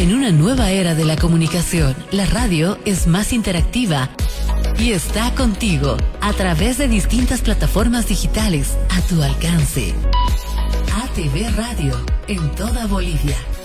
En una nueva era de la comunicación, la radio es más interactiva y está contigo a través de distintas plataformas digitales a tu alcance. ATV Radio en toda Bolivia.